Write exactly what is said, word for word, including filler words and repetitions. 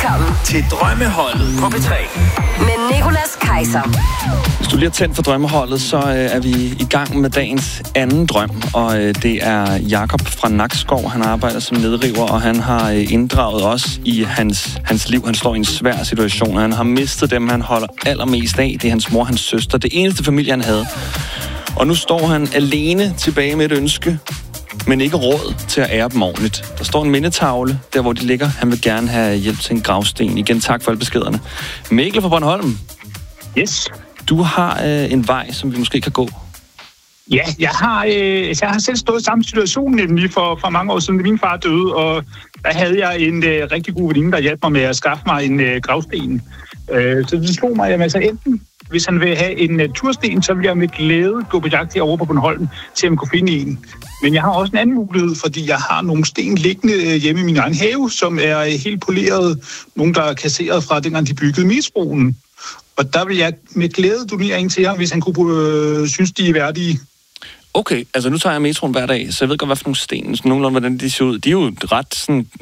Velkommen til Drømmeholdet på P tre. med Nicolas Kaiser. Hvis du lige har tændt for Drømmeholdet, så øh, er vi i gang med dagens anden drøm. Og øh, det er Jakob fra Nakskov. Han arbejder som nedriver, og han har øh, inddraget os i hans, hans liv. Han står i en svær situation, og han har mistet dem, han holder allermest af. Det er hans mor, hans søster. Det eneste familie, han havde. Og nu står han alene tilbage med et ønske, men ikke råd til at ære dem ordentligt. Der står en mindetavle, der hvor de ligger. Han vil gerne have hjælp til en gravsten. Igen, tak for alle beskederne. Mikkel fra Bornholm. Yes. Du har øh, en vej, som vi måske kan gå. Ja, jeg har, øh, jeg har selv stået i samme situation nemlig for, for mange år siden, da min far døde, og der havde jeg en øh, rigtig god veninde, der hjalp mig med at skaffe mig en øh, gravsten. Øh, så det slog mig, at altså, enten hvis han vil have en natursten, så vil jeg med glæde gå på jagt herovre på Bornholm, til at man kunne finde en. Men jeg har også en anden mulighed, fordi jeg har nogle sten liggende hjemme i min egen have, som er helt poleret. Nogle, der er kasseret fra dengang de byggede metroen. Og der vil jeg med glæde donere en til ham, hvis han kunne øh, synes, de er værdige. Okay, altså nu tager jeg metroen hver dag, så jeg ved godt, hvad for nogle sten, sådan nogenlunde, hvordan de ser ud. De er jo ret sådan